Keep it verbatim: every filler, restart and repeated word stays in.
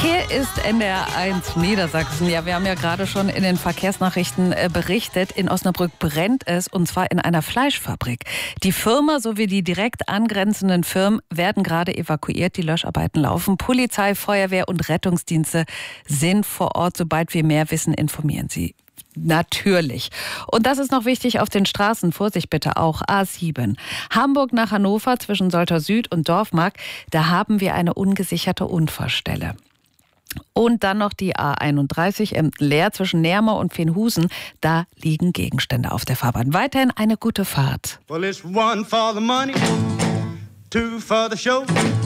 Hier ist N D R eins Niedersachsen. Ja, wir haben ja gerade schon in den Verkehrsnachrichten äh, berichtet. In Osnabrück brennt es, und zwar in einer Fleischfabrik. Die Firma sowie die direkt angrenzenden Firmen werden gerade evakuiert. Die Löscharbeiten laufen. Polizei, Feuerwehr und Rettungsdienste sind vor Ort. Sobald wir mehr wissen, informieren Sie. Natürlich. Und das ist noch wichtig auf den Straßen. Vorsicht bitte auch. A sieben. Hamburg nach Hannover zwischen Soltau Süd und Dorfmark. Da haben wir eine ungesicherte Unfallstelle. Und dann noch die A einunddreißig Emden-Leer zwischen Neermau und Fenhusen. Da liegen Gegenstände auf der Fahrbahn. Weiterhin eine gute Fahrt. Well, it's one for the money, two for the show.